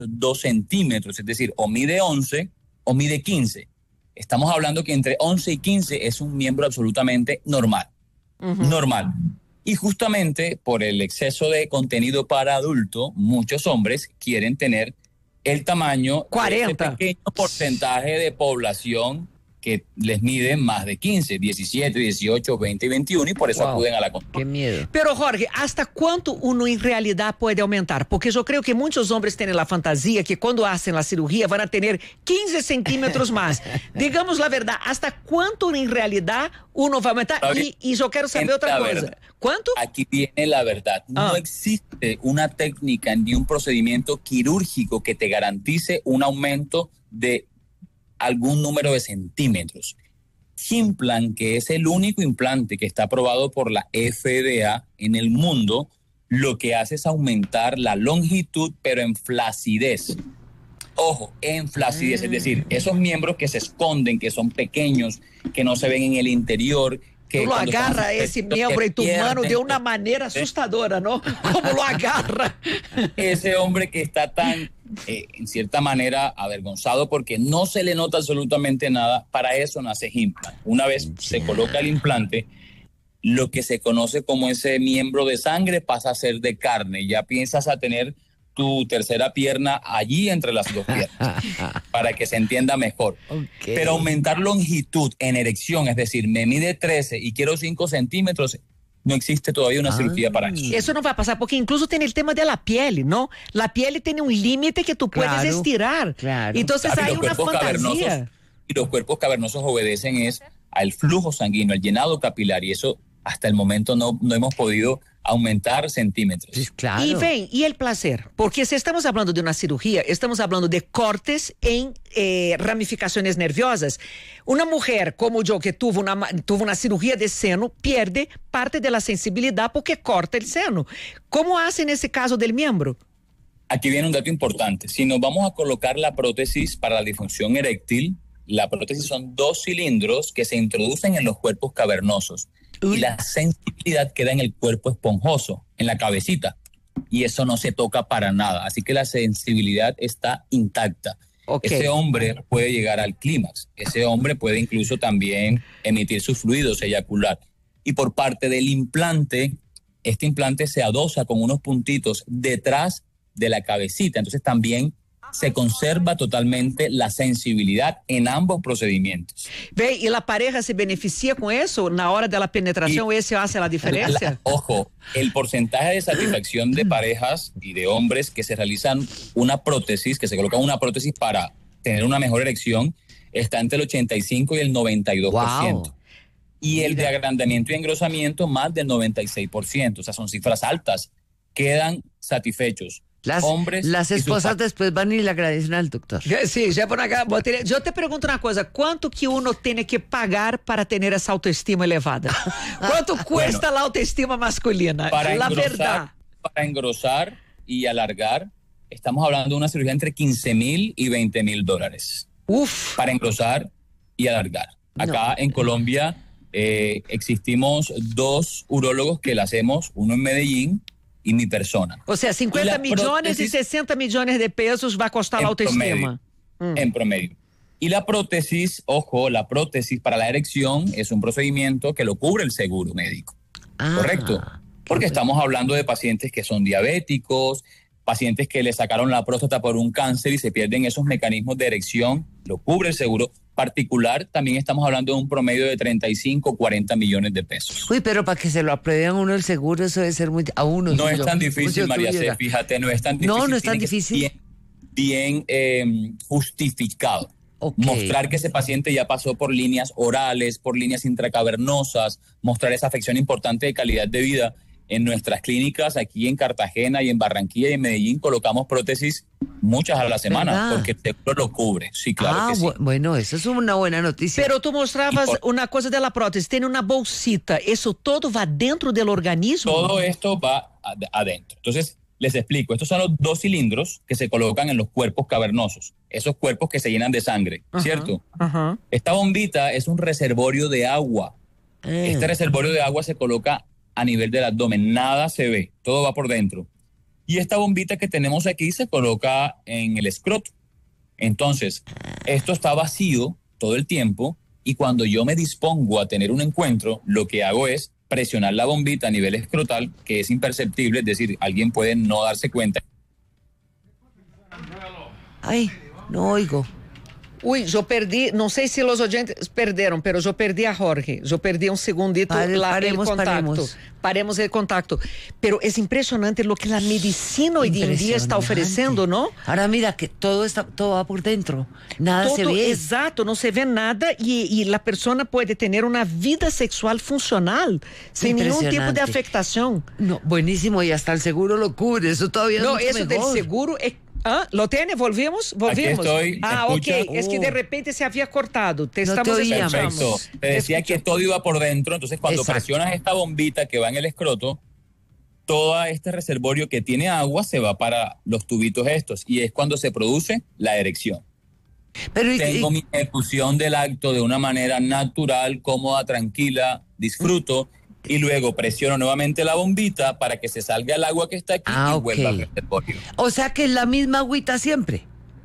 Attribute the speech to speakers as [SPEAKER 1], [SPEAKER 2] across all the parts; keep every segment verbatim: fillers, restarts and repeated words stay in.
[SPEAKER 1] dos centímetros, es decir, o mide once o mide quince. Estamos hablando que entre once y quince es un miembro absolutamente normal. Uh-huh. Normal. Y justamente por el exceso de contenido para adulto, muchos hombres quieren tener el tamaño
[SPEAKER 2] cuarenta.
[SPEAKER 1] de ese pequeño porcentaje de población que les mide más de quince, diecisiete, dieciocho, veinte y veintiuno, y por eso wow. acuden a la consulta.
[SPEAKER 2] Qué miedo. Pero Jorge, ¿hasta cuánto uno en realidad puede aumentar? Porque yo creo que muchos hombres tienen la fantasía que cuando hacen la cirugía van a tener quince centímetros más. Digamos la verdad, ¿hasta cuánto en realidad uno va a aumentar? Y, y yo quiero saber otra cosa.
[SPEAKER 1] Verdad.
[SPEAKER 2] ¿Cuánto?
[SPEAKER 1] Aquí viene la verdad. Ah. No existe una técnica ni un procedimiento quirúrgico que te garantice un aumento de algún número de centímetros. Himplant, que es el único implante que está aprobado por la F D A en el mundo, lo que hace es aumentar la longitud, pero en flacidez. Ojo, en flacidez, mm. es decir, esos miembros que se esconden, que son pequeños, que no se ven en el interior, que
[SPEAKER 2] tú lo agarra ese miembro en tu mano de una manera asustadora, ¿no? ¿Cómo lo agarra?
[SPEAKER 1] Ese hombre que está tan, eh, en cierta manera, avergonzado porque no se le nota absolutamente nada, para eso nace Himplant. Una vez se coloca el implante, lo que se conoce como ese miembro de sangre pasa a ser de carne. Ya piensas a tener tu tercera pierna allí entre las dos piernas, para que se entienda mejor. Okay. Pero aumentar longitud en erección, es decir, me mide trece y quiero cinco centímetros, no existe todavía una ah. cirugía para eso.
[SPEAKER 2] Eso no va a pasar, porque incluso tiene el tema de la piel, ¿no? La piel tiene un límite que tú puedes claro, estirar. Claro. Entonces claro, hay una fantasía.
[SPEAKER 1] Y los cuerpos cavernosos obedecen es al flujo sanguíneo, al llenado capilar, y eso hasta el momento no, no hemos podido aumentar centímetros.
[SPEAKER 2] Sí, claro. Y ven, y el placer, porque si estamos hablando de una cirugía, estamos hablando de cortes en eh, ramificaciones nerviosas. Una mujer como yo que tuvo una, tuvo una cirugía de seno pierde parte de la sensibilidad porque corta el seno. ¿Cómo hace en ese caso del miembro?
[SPEAKER 1] Aquí viene un dato importante. Si nos vamos a colocar la prótesis para la disfunción eréctil, la prótesis son dos cilindros que se introducen en los cuerpos cavernosos. Uy. Y la sensibilidad queda en el cuerpo esponjoso, en la cabecita, y eso no se toca para nada, así que la sensibilidad está intacta. Okay. Ese hombre puede llegar al clímax, ese hombre puede incluso también emitir sus fluidos, eyacular. Y por parte del implante, este implante se adosa con unos puntitos detrás de la cabecita, entonces también se conserva totalmente la sensibilidad en ambos procedimientos.
[SPEAKER 2] Ve, ¿y la pareja se beneficia con eso? ¿Na hora de la penetración y eso hace la diferencia?
[SPEAKER 1] La, ojo, el porcentaje de satisfacción de parejas y de hombres que se realizan una prótesis, que se colocan una prótesis para tener una mejor erección, está entre el ochenta y cinco y el noventa y dos por ciento. Wow. Y el de agrandamiento y engrosamiento más del noventa y seis por ciento. O sea, son cifras altas. Quedan satisfechos.
[SPEAKER 3] Las,
[SPEAKER 1] hombres
[SPEAKER 3] las esposas después van y le agradecen al doctor.
[SPEAKER 2] Sí, ya por acá. Yo te pregunto una cosa, ¿cuánto que uno tiene que pagar para tener esa autoestima elevada? ¿Cuánto cuesta bueno, la autoestima masculina?
[SPEAKER 1] Para
[SPEAKER 2] la
[SPEAKER 1] engrosar,
[SPEAKER 2] verdad.
[SPEAKER 1] Para engrosar y alargar, estamos hablando de una cirugía entre quince mil y veinte mil dólares.
[SPEAKER 2] Uf.
[SPEAKER 1] Para engrosar y alargar. Acá no. en Colombia eh, existimos dos urólogos que la hacemos, uno en Medellín y mi persona.
[SPEAKER 2] O sea, cincuenta millones y sesenta millones de pesos va a costar la autoestima.
[SPEAKER 1] Promedio, mm. En promedio. Y la prótesis, ojo, la prótesis para la erección es un procedimiento que lo cubre el seguro médico. Ah, ¿correcto? Porque estamos hablando de pacientes que son diabéticos, pacientes que le sacaron la próstata por un cáncer y se pierden esos mecanismos de erección, lo cubre el seguro particular. También estamos hablando de un promedio de treinta y cinco, cuarenta millones de pesos.
[SPEAKER 3] Uy, pero para que se lo aprueben a uno el seguro, eso debe ser muy... A uno.
[SPEAKER 1] No es tan difícil, María C, fíjate, no es tan difícil.
[SPEAKER 3] No, no es tan difícil.
[SPEAKER 1] Bien, bien eh, justificado. Okay. Mostrar que ese paciente ya pasó por líneas orales, por líneas intracavernosas, mostrar esa afección importante de calidad de vida. En nuestras clínicas, aquí en Cartagena y en Barranquilla y en Medellín, colocamos prótesis muchas a la semana, ¿verdad? Porque el seguro lo cubre. Sí, claro
[SPEAKER 3] ah,
[SPEAKER 1] que sí.
[SPEAKER 3] Bueno, eso es una buena noticia.
[SPEAKER 2] Pero tú mostrabas por... una cosa de la prótesis, tiene una bolsita, ¿eso todo va dentro del organismo?
[SPEAKER 1] Todo esto va ad- adentro. Entonces, les explico, estos son los dos cilindros que se colocan en los cuerpos cavernosos, esos cuerpos que se llenan de sangre, uh-huh, ¿cierto? Uh-huh. Esta bombita es un reservorio de agua. Eh. Este reservorio de agua se coloca a nivel del abdomen, nada se ve, todo va por dentro. y esta bombita que tenemos aquí se coloca en el escroto. Entonces, esto está vacío todo el tiempo y cuando yo me dispongo a tener un encuentro, lo que hago es presionar la bombita a nivel escrotal, que es imperceptible, es decir, alguien puede no darse cuenta.
[SPEAKER 3] Ay, no oigo.
[SPEAKER 2] Uy, yo perdí, no sé si los oyentes perdieron, pero yo perdí a Jorge. Yo perdí un segundito
[SPEAKER 3] Pare,
[SPEAKER 2] la,
[SPEAKER 3] paremos,
[SPEAKER 2] el contacto.
[SPEAKER 3] paremos.
[SPEAKER 2] Paremos el contacto. Pero es impresionante lo que la medicina hoy en día está ofreciendo, ¿no?
[SPEAKER 3] Ahora mira que todo está, todo va por dentro. Nada
[SPEAKER 2] Todo,
[SPEAKER 3] se ve.
[SPEAKER 2] Exacto, no se ve nada y, y la persona puede tener una vida sexual funcional sin ningún tipo de
[SPEAKER 3] Impresionante.
[SPEAKER 2] afectación.
[SPEAKER 3] No, buenísimo, y hasta el seguro lo cubre. Eso todavía
[SPEAKER 2] No,
[SPEAKER 3] es mucho
[SPEAKER 2] eso del
[SPEAKER 3] mejor.
[SPEAKER 2] seguro es... Ah, ¿lo tiene? ¿Volvimos? ¿Volvimos?
[SPEAKER 1] estoy,
[SPEAKER 2] ah,
[SPEAKER 1] escucha.
[SPEAKER 2] ok. Es que de
[SPEAKER 3] Oh.
[SPEAKER 2] repente se había cortado. Te
[SPEAKER 3] No te
[SPEAKER 2] estamos
[SPEAKER 3] oíamos.
[SPEAKER 2] escuchando.
[SPEAKER 1] Perfecto. Te decía que todo iba por dentro, entonces cuando
[SPEAKER 3] Exacto.
[SPEAKER 1] presionas esta bombita que va en el escroto, todo este reservorio que tiene agua se va para los tubitos estos y es cuando se produce la erección.
[SPEAKER 3] Pero y-
[SPEAKER 1] Tengo
[SPEAKER 3] y-
[SPEAKER 1] mi ejecución del acto de una manera natural, cómoda, tranquila, disfruto y luego presiono nuevamente la bombita para que se salga el agua que está aquí
[SPEAKER 3] Ah,
[SPEAKER 1] y
[SPEAKER 3] ok.
[SPEAKER 1] vuelva al reservorio.
[SPEAKER 3] o sea que es la misma agüita siempre.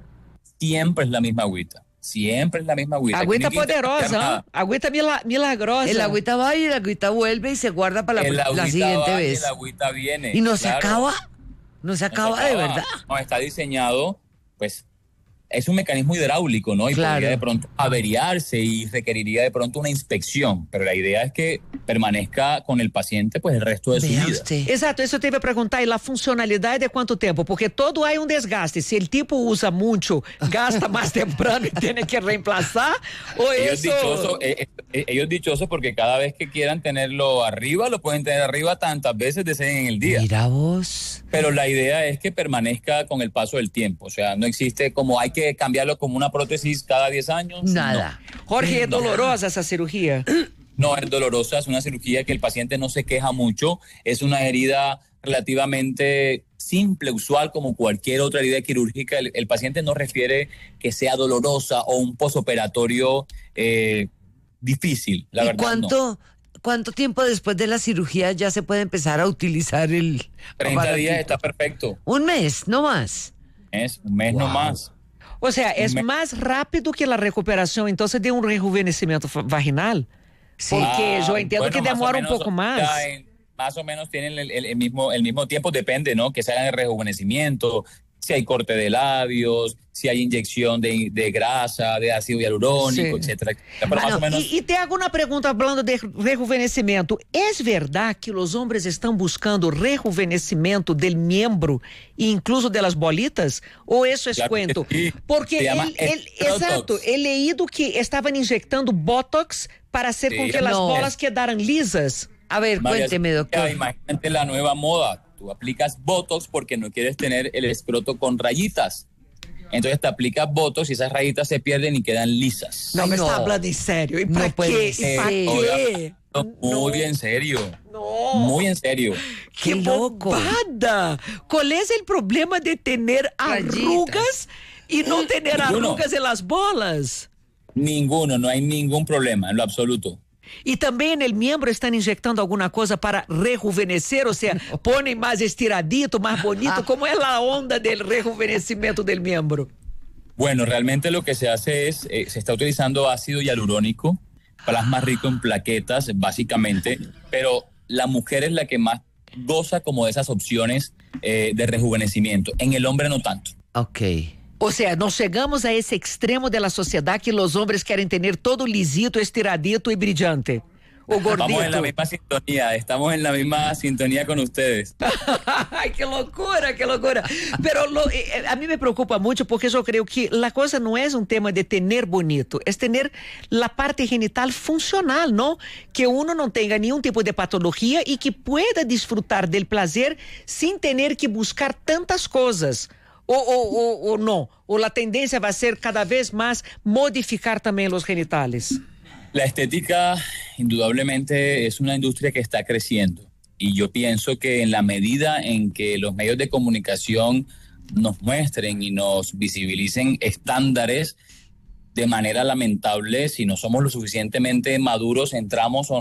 [SPEAKER 1] Siempre es la misma agüita, siempre es la misma agüita.
[SPEAKER 2] Agüita
[SPEAKER 1] Aquí no hay que
[SPEAKER 2] poderosa,
[SPEAKER 1] intercambiar
[SPEAKER 2] ¿ah?
[SPEAKER 1] nada.
[SPEAKER 2] Agüita mila- milagrosa.
[SPEAKER 3] El agüita va y el agüita vuelve y se guarda para la,
[SPEAKER 1] El
[SPEAKER 3] la
[SPEAKER 1] agüita
[SPEAKER 3] siguiente
[SPEAKER 1] va y
[SPEAKER 3] vez.
[SPEAKER 1] el agüita viene.
[SPEAKER 3] Y no se
[SPEAKER 1] claro.
[SPEAKER 3] acaba. No se
[SPEAKER 1] No se
[SPEAKER 3] acaba de
[SPEAKER 1] acaba.
[SPEAKER 3] verdad.
[SPEAKER 1] No, está diseñado, pues, es un mecanismo hidráulico, ¿no? Y
[SPEAKER 3] Claro.
[SPEAKER 1] podría de pronto averiarse y requeriría de pronto una inspección, pero la idea es que permanezca con el paciente, pues, el resto de su
[SPEAKER 3] Vea
[SPEAKER 1] vida.
[SPEAKER 3] usted.
[SPEAKER 2] Exato, isso eu te ia perguntar, e a funcionalidade é quanto tempo? Porque todo há um desgaste. Se o tipo usa muito, gasta mais temprano e tem que reemplazar, ou
[SPEAKER 1] Ellos
[SPEAKER 2] isso...
[SPEAKER 1] dichosos, eh, eh, ellos dichosos porque cada vez que quieran tenerlo arriba, lo pueden tener arriba tantas veces deseen en el día.
[SPEAKER 3] Mira vos.
[SPEAKER 1] Pero la idea es que permanezca con el paso del tiempo. O sea, no existe como hay que cambiarlo como una prótesis cada diez años.
[SPEAKER 3] Nada.
[SPEAKER 2] Jorge, é dolorosa essa cirurgia?
[SPEAKER 1] No, no es dolorosa, es una cirugía que el paciente no se queja mucho. Es una herida relativamente simple, usual, como cualquier otra herida quirúrgica. El, el paciente no refiere que sea dolorosa o un posoperatorio eh, difícil, la
[SPEAKER 3] ¿Y
[SPEAKER 1] verdad. no.
[SPEAKER 3] cuánto, cuánto tiempo después de la cirugía ya se puede empezar a utilizar el
[SPEAKER 1] treinta
[SPEAKER 3] aparatito?
[SPEAKER 1] días está perfecto.
[SPEAKER 3] Un mes, no más.
[SPEAKER 1] Es un mes
[SPEAKER 3] Wow.
[SPEAKER 1] no más.
[SPEAKER 2] Ou seja, é
[SPEAKER 1] Me-
[SPEAKER 2] mais rápido que a recuperação, então de um rejuvenescimento fa- vaginal? Porque
[SPEAKER 1] Ah,
[SPEAKER 2] eu entendo
[SPEAKER 1] bueno,
[SPEAKER 2] que
[SPEAKER 1] más o
[SPEAKER 2] demora um
[SPEAKER 1] menos,
[SPEAKER 2] pouco mais.
[SPEAKER 1] ya en- más o menos tienen el, el- el mismo, el mismo tiempo, depende, ¿no? Que se hagan el rejuvenecimiento, si hay corte de labios, si hay inyección de, de grasa, de ácido hialurónico,
[SPEAKER 2] Sí.
[SPEAKER 1] etcétera. etcétera. Pero
[SPEAKER 2] Ah,
[SPEAKER 1] más
[SPEAKER 2] não,
[SPEAKER 1] o menos,
[SPEAKER 2] E, e tem alguma pergunta falando de rejuvenescimento. É verdade que os homens estão buscando rejuvenescimento del miembro e incluso de las bolitas? Ou isso é
[SPEAKER 1] Claro que
[SPEAKER 2] cuento?
[SPEAKER 1] sí.
[SPEAKER 2] Porque
[SPEAKER 1] Se llama
[SPEAKER 2] ele, ele,
[SPEAKER 1] escrotox.
[SPEAKER 2] exato, he leído que estavam injectando botox para hacer
[SPEAKER 1] Sí.
[SPEAKER 2] com que as
[SPEAKER 3] No.
[SPEAKER 2] bolas quedaran lisas.
[SPEAKER 3] A ver,
[SPEAKER 1] María
[SPEAKER 3] cuénteme,
[SPEAKER 1] Sofía,
[SPEAKER 3] doctor.
[SPEAKER 1] imagínate la nueva moda. Tú aplicas Botox porque no quieres tener el escroto con rayitas. Entonces te aplicas Botox y esas rayitas se pierden y quedan lisas.
[SPEAKER 2] Não,
[SPEAKER 3] Ai,
[SPEAKER 2] mas
[SPEAKER 3] não.
[SPEAKER 2] está falando em sério. E
[SPEAKER 3] Não
[SPEAKER 2] para
[SPEAKER 3] pode
[SPEAKER 2] quê? E
[SPEAKER 3] ser.
[SPEAKER 2] para quê?
[SPEAKER 1] Muy en serio.
[SPEAKER 2] No.
[SPEAKER 1] Muy en serio.
[SPEAKER 2] Que
[SPEAKER 3] Qué loco.
[SPEAKER 2] bobada! ¿Cuál es el problema de tener arrugas y no tener
[SPEAKER 1] Ninguno.
[SPEAKER 2] arrugas en las bolas?
[SPEAKER 1] Ninguno, no hay ningún problema en lo absoluto.
[SPEAKER 2] E também en el miembro estão inyectando alguma coisa para rejuvenescer, ou seja, ponem mais estiradito, mais bonito. Como é a onda del rejuvenecimento del miembro?
[SPEAKER 1] Bueno, realmente lo que se hace es, eh, se está utilizando ácido hialurónico, plasma rico en plaquetas, básicamente, pero la mujer es la que más goza como de esas opciones eh, de rejuvenecimiento. En el hombre no tanto.
[SPEAKER 3] Ok.
[SPEAKER 2] Ou seja, nós chegamos a esse extremo da sociedade que os homens querem ter todo lisito, estiradito e brilhante. O gordito.
[SPEAKER 1] Estamos en la misma sintonía, estamos en la misma sintonía con ustedes.
[SPEAKER 2] Ai, que loucura, que loucura. Pero lo, eh, a mim me preocupa muito porque eu creio que a coisa não é um tema de tener bonito, é tener a parte genital funcional, não? Que uno não tenha nenhum tipo de patologia e que pueda disfrutar del placer sem ter que buscar tantas coisas. Ou, ou, ou, ou não? Ou a tendência vai ser cada vez mais modificar também os genitales?
[SPEAKER 1] La estética indudablemente es una industria que está creciendo y yo pienso que en la medida en que los medios de comunicación nos muestren y nos visibilicen estándares, de manera lamentable, si no somos lo suficientemente maduros, entramos o no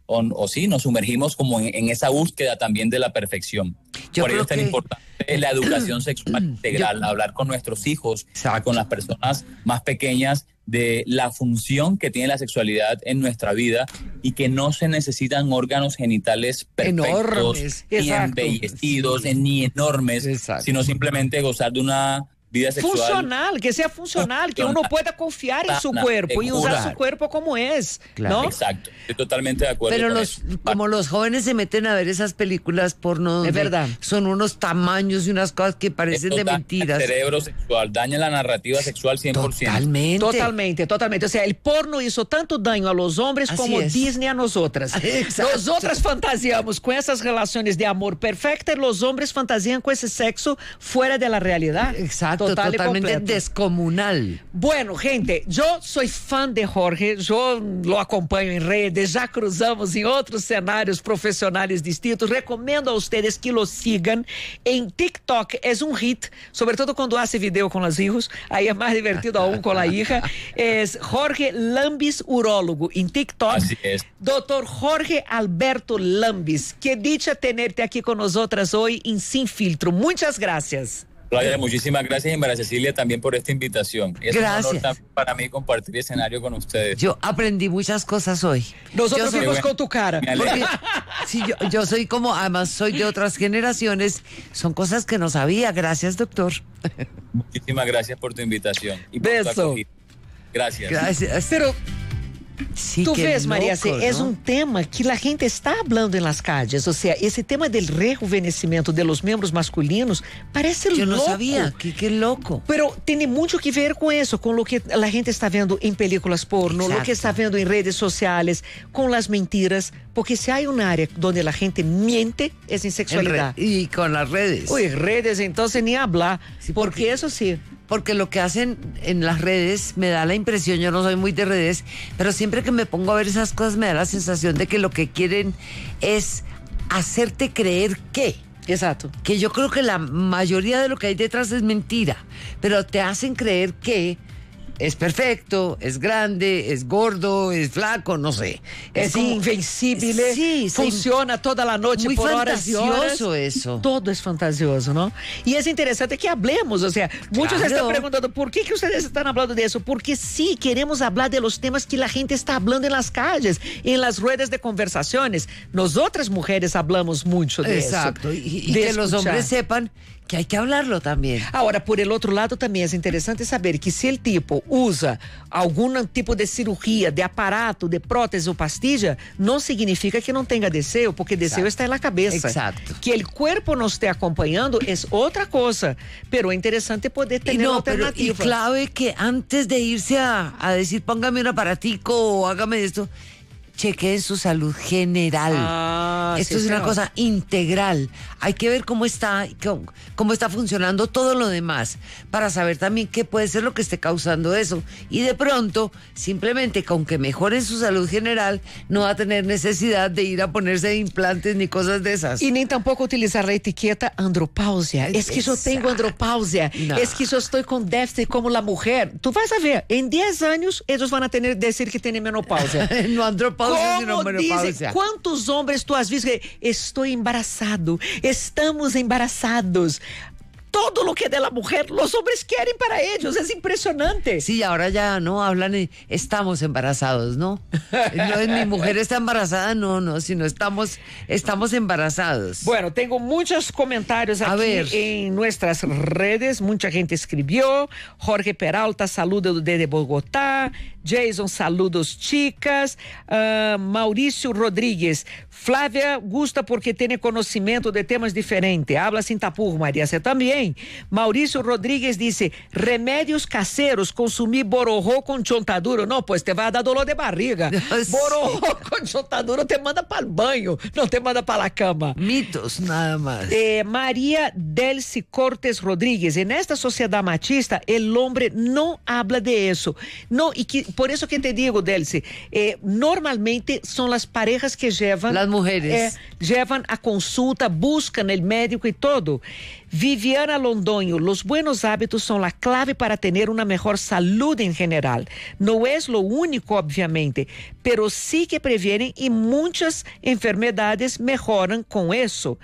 [SPEAKER 1] o, o sí, nos sumergimos como en, en esa búsqueda también de la perfección.
[SPEAKER 3] Yo
[SPEAKER 1] Por ello es tan
[SPEAKER 3] que...
[SPEAKER 1] importante la educación sexual integral, Yo... hablar con nuestros hijos, Exacto. con las personas más pequeñas, de la función que tiene la sexualidad en nuestra vida y que no se necesitan órganos genitales perfectos,
[SPEAKER 2] enormes,
[SPEAKER 1] ni embellecidos, sí. ni enormes, Exacto. sino simplemente gozar de una vida sexual
[SPEAKER 2] funcional, que sea funcional, que uno pueda confiar en su cuerpo y usar su cuerpo como es, claro. ¿no?
[SPEAKER 1] Exacto, estoy totalmente de acuerdo.
[SPEAKER 3] Pero
[SPEAKER 1] con
[SPEAKER 3] los,
[SPEAKER 1] eso.
[SPEAKER 3] como los jóvenes se meten a ver esas películas porno,
[SPEAKER 2] es verdad,
[SPEAKER 3] son unos tamaños y unas cosas que parecen
[SPEAKER 1] Esto
[SPEAKER 3] de mentiras.
[SPEAKER 1] El cerebro sexual, daña la narrativa sexual cien por ciento.
[SPEAKER 3] Totalmente.
[SPEAKER 2] Totalmente, totalmente. O sea, el porno hizo tanto daño a los hombres Así como es. Disney a nosotras.
[SPEAKER 3] Exacto.
[SPEAKER 2] Nosotras fantasiamos con esas relaciones de amor perfectas y los hombres fantasean con ese sexo fuera de la realidad.
[SPEAKER 3] Exacto,
[SPEAKER 2] Total
[SPEAKER 3] totalmente descomunal.
[SPEAKER 2] Bueno, gente, yo soy fan de Jorge, yo lo acompaño en redes, ya cruzamos en otros escenarios profesionales distintos. Recomiendo a ustedes que lo sigan en TikTok, es un hit, sobre todo cuando hace video con los hijos, ahí es más divertido aún con la hija. Es Jorge Lambis, urólogo, en TikTok.
[SPEAKER 1] Así es.
[SPEAKER 2] Doctor Jorge Alberto Lambis, qué dicha tenerte aquí con nosotras hoy en Sin Filtro. Muchas gracias.
[SPEAKER 1] Claudia, muchísimas gracias, y María Cecilia también por esta invitación. Es
[SPEAKER 3] gracias.
[SPEAKER 1] un honor también para mí compartir escenario con ustedes.
[SPEAKER 3] Yo aprendí muchas cosas hoy.
[SPEAKER 2] Nosotros
[SPEAKER 3] yo
[SPEAKER 2] fuimos con tu cara.
[SPEAKER 3] Porque, sí, yo, yo soy como, además soy de otras generaciones, son cosas que no sabía. Gracias, doctor.
[SPEAKER 1] Muchísimas gracias por tu invitación. Y por
[SPEAKER 2] Beso.
[SPEAKER 1] Tu gracias.
[SPEAKER 3] Gracias.
[SPEAKER 2] Pero
[SPEAKER 3] Sí,
[SPEAKER 2] tú ves,
[SPEAKER 3] loco,
[SPEAKER 2] María,
[SPEAKER 3] ¿no?
[SPEAKER 2] es un tema que la gente está hablando en las calles, o sea, ese tema del rejuvenecimiento de los miembros masculinos parece
[SPEAKER 3] Yo
[SPEAKER 2] loco.
[SPEAKER 3] no sabía, qué, qué loco.
[SPEAKER 2] Pero tiene mucho que ver con eso, con lo que la gente está viendo en películas porno,
[SPEAKER 3] Exacto.
[SPEAKER 2] lo que está viendo en redes sociales, con las mentiras, porque si hay un área donde la gente miente es en sexualidad.
[SPEAKER 3] En y con las redes.
[SPEAKER 2] Uy, redes, entonces ni hablar,
[SPEAKER 3] Sí,
[SPEAKER 2] porque,
[SPEAKER 3] porque
[SPEAKER 2] eso sí.
[SPEAKER 3] Porque lo que hacen en las redes me da la impresión, yo no soy muy de redes, pero siempre que me pongo a ver esas cosas me da la sensación de que lo que quieren es hacerte creer que.
[SPEAKER 2] Exacto.
[SPEAKER 3] Que yo creo que la mayoría de lo que hay detrás es mentira, pero te hacen creer que es perfecto, es grande, es gordo, es flaco, no sé.
[SPEAKER 2] Es,
[SPEAKER 3] es como,
[SPEAKER 2] invencible,
[SPEAKER 3] sí,
[SPEAKER 2] funciona toda la noche
[SPEAKER 3] muy
[SPEAKER 2] por horas y horas.
[SPEAKER 3] fantasioso eso.
[SPEAKER 2] Todo es fantasioso, ¿no? Y es interesante que hablemos, o sea, muchos
[SPEAKER 3] Claro.
[SPEAKER 2] están preguntando, ¿por qué que ustedes están hablando de eso? Porque sí, queremos hablar de los temas que la gente está hablando en las calles, en las redes de conversaciones. Nosotras mujeres hablamos mucho de
[SPEAKER 3] Exacto.
[SPEAKER 2] eso.
[SPEAKER 3] Y, y
[SPEAKER 2] de
[SPEAKER 3] que los
[SPEAKER 2] escuchar.
[SPEAKER 3] hombres sepan que hay que hablarlo también.
[SPEAKER 2] Ahora, por el otro lado, también es interesante saber que si el tipo usa algún tipo de cirugía, de aparato, de prótese o pastilla, no significa que no tenga deseo, porque deseo
[SPEAKER 3] Exacto.
[SPEAKER 2] está en la cabeza.
[SPEAKER 3] Exacto.
[SPEAKER 2] Que el cuerpo no esté acompañando es otra cosa, pero es interesante poder
[SPEAKER 3] Y
[SPEAKER 2] tener
[SPEAKER 3] no, pero y
[SPEAKER 2] alternativas.
[SPEAKER 3] clave que antes de irse a, a decir póngame un aparatico o hágame esto, chequeen su salud general.
[SPEAKER 2] Ah,
[SPEAKER 3] Esto
[SPEAKER 2] sí,
[SPEAKER 3] es una
[SPEAKER 2] señor.
[SPEAKER 3] cosa integral. Hay que ver cómo está, cómo, cómo está funcionando todo lo demás para saber también qué puede ser lo que esté causando eso. Y de pronto, simplemente con que mejoren su salud general, no va a tener necesidad de ir a ponerse implantes ni cosas de esas.
[SPEAKER 2] Y ni tampoco utilizar la etiqueta andropausia. Es que yo tengo andropausia.
[SPEAKER 3] No.
[SPEAKER 2] Es que yo estoy con déficit como la mujer. Tú vas a ver, en diez años ellos van a tener decir que tienen menopausia.
[SPEAKER 3] no andropausia, sino
[SPEAKER 2] Como dizem,
[SPEAKER 3] menopausia.
[SPEAKER 2] quantos homens tu has visto que estou embaraçado, estamos embaraçados? Todo lo que de la mujer, los hombres quieren para ellos, es impresionante.
[SPEAKER 3] Sí, ahora ya no hablan, y estamos embarazados, ¿no? No es mi mujer está embarazada, no, no, sino estamos, estamos embarazados.
[SPEAKER 2] Bueno, tengo muchos comentarios
[SPEAKER 3] A
[SPEAKER 2] aquí
[SPEAKER 3] ver.
[SPEAKER 2] en nuestras redes, mucha gente escribió. Jorge Peralta, saludos desde Bogotá. Jason, saludos chicas. Uh, Mauricio Rodríguez, Flávia gusta porque tiene conocimiento de temas diferentes. Habla sin tapujos, María, você também. Maurício Rodrigues dice, remédios caseiros, consumir bororó con chontaduro. No, pues te va a dar dolor de barriga. Bororó con chontaduro te manda para el baño, no te manda para la cama.
[SPEAKER 3] Mitos, nada más.
[SPEAKER 2] Eh, María Delcy Cortes Rodríguez, en esta sociedad machista, el hombre no habla de eso. No, y que, por eso que te digo, Delcy, eh, normalmente son las parejas que llevan...
[SPEAKER 3] Las mujeres.
[SPEAKER 2] Eh, llevan a consulta, buscan el médico y todo. Viviana Londoño, los buenos hábitos son la clave para tener una mejor salud en general. No es lo único, obviamente, pero sí que previenen y muchas enfermedades mejoran con eso.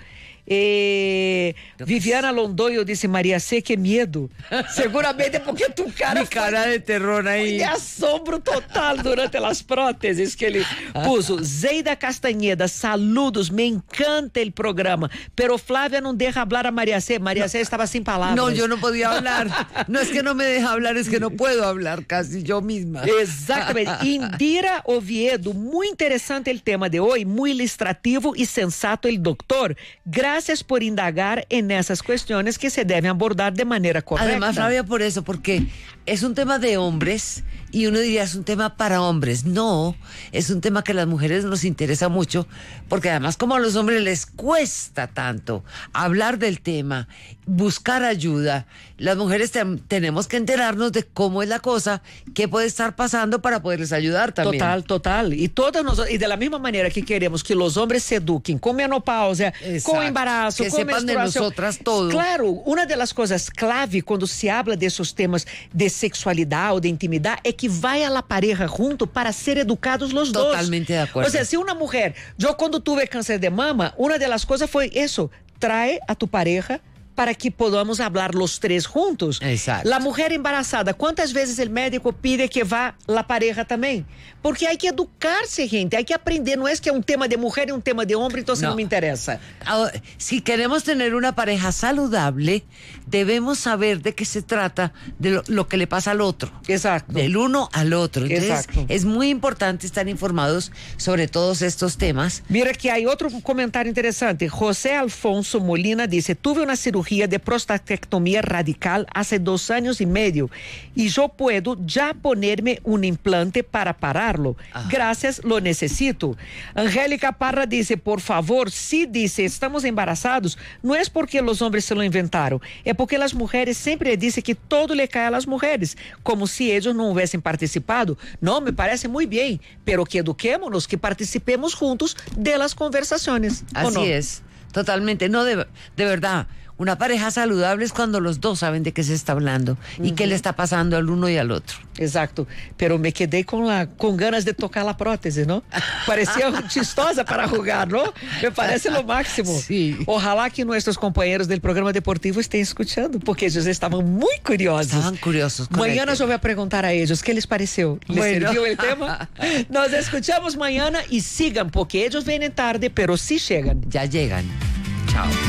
[SPEAKER 2] Eh, Viviana Londoño disse, Maria C, que medo. Seguramente porque tu cara...
[SPEAKER 3] Mi cara de terror aí.
[SPEAKER 2] De assombro total durante as próteses que ele puso. Zeida Castanheda, saludos, me encanta el programa, pero Flávia não deja hablar a Maria C. Maria C estaba sin palabras.
[SPEAKER 3] No, yo no podía hablar. No es que no me deja hablar, es que no puedo hablar casi yo misma.
[SPEAKER 2] Exatamente. Indira Oviedo, muy interesante el tema de hoy, muy ilustrativo y sensato el doctor. Gracias por indagar en esas cuestiones que se deben abordar de manera correcta.
[SPEAKER 3] Además, Flavia, por eso, porque es un tema de hombres y uno diría es un tema para hombres. No, es un tema que a las mujeres nos interesa mucho, porque además como a los hombres les cuesta tanto hablar del tema, buscar ayuda, las mujeres te, tenemos que enterarnos de cómo es la cosa, qué puede estar pasando para poderles ayudar también.
[SPEAKER 2] Total, total. Y todas nos, y de la misma manera que queremos que los hombres se eduquen con menopausia,
[SPEAKER 3] Exacto.
[SPEAKER 2] con embarazo,
[SPEAKER 3] que
[SPEAKER 2] con
[SPEAKER 3] sepan de
[SPEAKER 2] menstruación.
[SPEAKER 3] nosotras todo.
[SPEAKER 2] Claro, una de las cosas clave cuando se habla de esos temas de sexualidad o de intimidad es que vaya la pareja junto para ser educados los dos.
[SPEAKER 3] Totalmente de acuerdo.
[SPEAKER 2] O sea, si una mujer, yo cuando tuve cáncer de mama, una de las cosas fue eso, trae a tu pareja para que podamos hablar los tres juntos.
[SPEAKER 3] Exacto.
[SPEAKER 2] La mujer embarazada, ¿cuántas veces el médico pide que vá la pareja también? Porque hay que educarse, gente, hay que aprender, no es que es un tema de mujer y un tema de hombre, entonces no, no me interesa.
[SPEAKER 3] Ahora, si queremos tener una pareja saludable, debemos saber de qué se trata, de lo, lo que le pasa al otro.
[SPEAKER 2] Exacto.
[SPEAKER 3] Del uno al otro. Entonces,
[SPEAKER 2] Exacto.
[SPEAKER 3] Es muy importante estar informados sobre todos estos temas.
[SPEAKER 2] Mira que hay otro comentario interesante. José Alfonso Molina dice, tuve una cirugía de prostatectomía radical hace dos años y medio y yo puedo ya ponerme un implante para pararlo. Ah. Gracias, lo necesito. Angélica Parra dice, por favor, si dice estamos embarazados, no es porque los hombres se lo inventaron, es porque las mujeres siempre dicen que todo le cae a las mujeres, como si ellos no hubiesen participado. No, me parece muy bien, pero que eduquémonos, que participemos juntos de las conversaciones.
[SPEAKER 3] Así
[SPEAKER 2] no?
[SPEAKER 3] es, totalmente. No, de, de verdad. Una pareja saludable es cuando los dos saben de qué se está hablando uh-huh. y qué le está pasando al uno y al otro.
[SPEAKER 2] Exacto. Pero me quedé con, la, con ganas de tocar la prótesis, ¿no? Parecía chistosa para jugar, ¿no? Me parece lo máximo.
[SPEAKER 3] Sí.
[SPEAKER 2] Ojalá que nuestros compañeros del programa deportivo estén escuchando, porque ellos estaban muy curiosos.
[SPEAKER 3] Estaban curiosos.
[SPEAKER 2] Mañana yo voy a preguntar a ellos qué les pareció. ¿Les
[SPEAKER 3] bueno.
[SPEAKER 2] sirvió el tema? Nos escuchamos mañana y sigan, porque ellos vienen tarde, pero sí llegan.
[SPEAKER 3] Ya llegan. Chao.